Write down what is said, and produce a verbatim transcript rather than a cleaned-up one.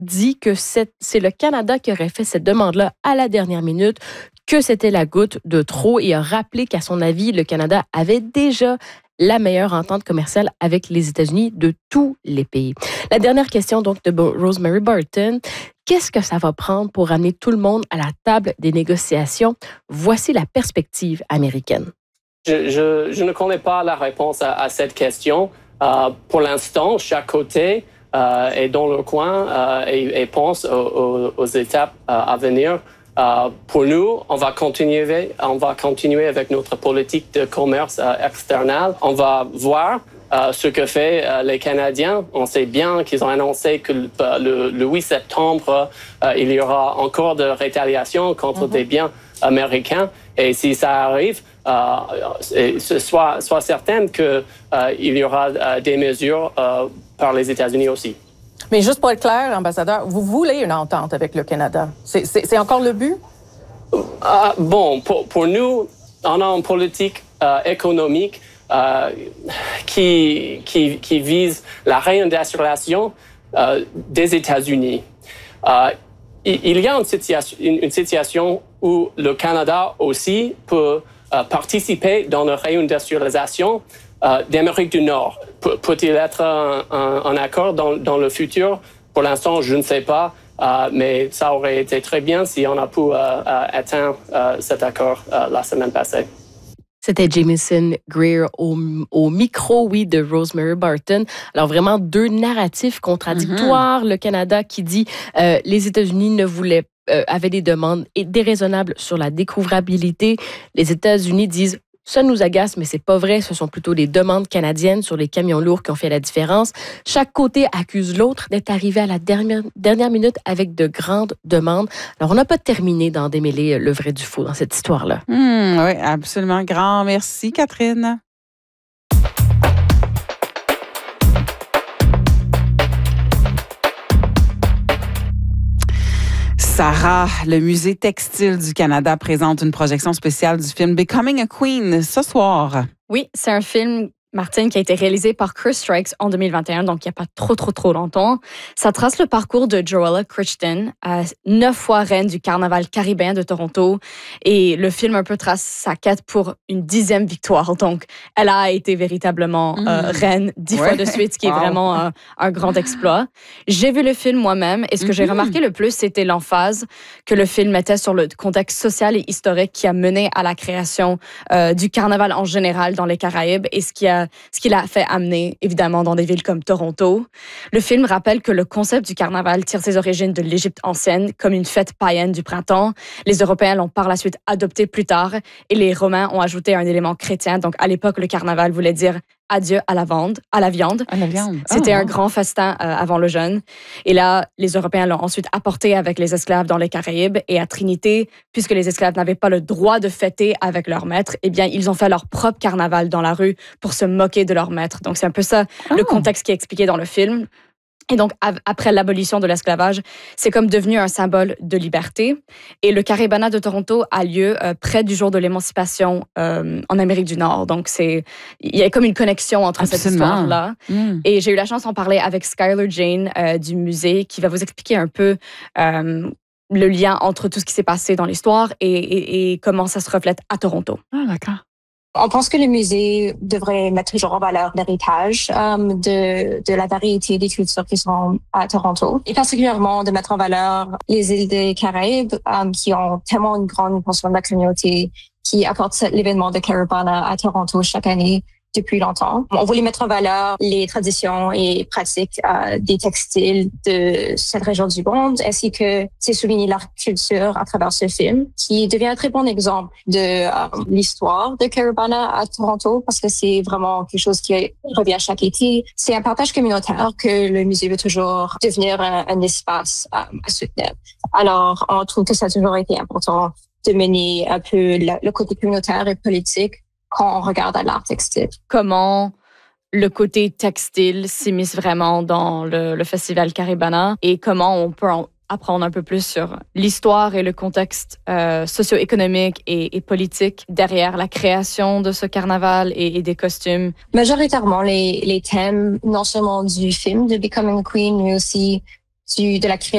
dit que c'est, c'est le Canada qui aurait fait cette demande-là à la dernière minute, que c'était la goutte de trop et a rappelé qu'à son avis, le Canada avait déjà la meilleure entente commerciale avec les États-Unis de tous les pays. La dernière question donc de Rosemary Barton. Qu'est-ce que ça va prendre pour amener tout le monde à la table des négociations? Voici la perspective américaine. Je, je, je ne connais pas la réponse à, à cette question. Euh, pour l'instant, chaque côté euh, est dans le coin euh, et, et pense aux, aux, aux étapes euh, à venir. Euh, pour nous, on va continuer, on va continuer avec notre politique de commerce euh, externe. On va voir euh, ce que fait euh, les Canadiens. On sait bien qu'ils ont annoncé que le, le, le huit septembre, euh, il y aura encore de rétaliation contre mm-hmm. des biens américains. Et si ça arrive, euh, sois, sois certaine qu'il euh, y aura euh, des mesures euh, par les États-Unis aussi. Mais juste pour être clair, ambassadeur, vous voulez une entente avec le Canada. C'est, c'est, c'est encore le but? Euh, bon, pour, pour nous, on a une politique euh, économique euh, qui, qui, qui vise la réindustrialisation euh, des États-Unis. Euh, il y a une situation, une, une situation où le Canada aussi peut euh, participer dans la réindustrialisation euh, d'Amérique du Nord. Pe- peut-il être un, un, un accord dans, dans le futur? Pour l'instant, je ne sais pas, euh, mais ça aurait été très bien si on a pu euh, euh, atteindre euh, cet accord euh, la semaine passée. C'était Jamieson Greer au, au micro, oui, de Rosemary Barton. Alors vraiment deux narratifs contradictoires. Mm-hmm. Le Canada qui dit euh, les États-Unis ne voulaient euh, avaient des demandes déraisonnables sur la découvrabilité. Les États-Unis disent ça nous agace, mais c'est pas vrai. Ce sont plutôt les demandes canadiennes sur les camions lourds qui ont fait la différence. Chaque côté accuse l'autre d'être arrivé à la dernière, dernière minute avec de grandes demandes. Alors, on n'a pas terminé d'en démêler le vrai du faux dans cette histoire-là. Mmh, oui, absolument. Grand merci, Catherine. Sarah, le Musée textile du Canada présente une projection spéciale du film Becoming a Queen ce soir. Oui, c'est un film, Martine, qui a été réalisé par Chris Strikes en deux mille vingt et un, donc il n'y a pas trop, trop, trop longtemps. Ça trace le parcours de Joella Crichton, euh, neuf fois reine du Carnaval caribéen de Toronto. Et le film un peu trace sa quête pour une dixième victoire. Donc, elle a été véritablement euh, mmh. reine dix ouais. fois de suite, ce qui wow. est vraiment euh, un grand exploit. J'ai vu le film moi-même et ce que mmh. j'ai remarqué le plus, c'était l'emphase que le film mettait sur le contexte social et historique qui a mené à la création euh, du Carnaval en général dans les Caraïbes et ce qui a ce qui l'a fait amener, évidemment, dans des villes comme Toronto. Le film rappelle que le concept du carnaval tire ses origines de l'Égypte ancienne, comme une fête païenne du printemps. Les Européens l'ont par la suite adopté plus tard et les Romains ont ajouté un élément chrétien. Donc, à l'époque, le carnaval voulait dire adieu à la viande. À la viande. À la viande. C'était oh. un grand festin euh, avant le jeûne. Et là, les Européens l'ont ensuite apporté avec les esclaves dans les Caraïbes et à Trinité, puisque les esclaves n'avaient pas le droit de fêter avec leur maître, eh bien, ils ont fait leur propre carnaval dans la rue pour se moquer de leur maître. Donc, c'est un peu ça oh. le contexte qui est expliqué dans le film. Et donc, après l'abolition de l'esclavage, c'est comme devenu un symbole de liberté. Et le Caribana de Toronto a lieu euh, près du jour de l'émancipation euh, en Amérique du Nord. Donc, c'est, il y a comme une connexion entre Absolument. Cette histoire-là. Mm. Et j'ai eu la chance d'en parler avec Skylar Jane euh, du musée, qui va vous expliquer un peu euh, le lien entre tout ce qui s'est passé dans l'histoire et, et, et comment ça se reflète à Toronto. Ah, d'accord. On pense que le musée devrait mettre toujours en valeur l'héritage euh, de, de la variété des cultures qui sont à Toronto, et particulièrement de mettre en valeur les îles des Caraïbes euh, qui ont tellement une grande portion de la communauté qui apporte l'événement de Caribana à Toronto chaque année depuis longtemps. On voulait mettre en valeur les traditions et pratiques euh, des textiles de cette région du monde, ainsi que c'est souligner leur culture à travers ce film, qui devient un très bon exemple de euh, l'histoire de Caribana à Toronto, parce que c'est vraiment quelque chose qui revient chaque été. C'est un partage communautaire que le musée veut toujours devenir un, un espace euh, à soutenir. Alors, on trouve que ça a toujours été important de mener un peu la, le côté communautaire et politique quand on regarde à l'art textile. Comment le côté textile s'immisce vraiment dans le, le festival Caribana et comment on peut en apprendre un peu plus sur l'histoire et le contexte euh, socio-économique et, et politique derrière la création de ce carnaval et, et des costumes. Majoritairement, les, les thèmes, non seulement du film de Becoming a Queen, mais aussi du, de la création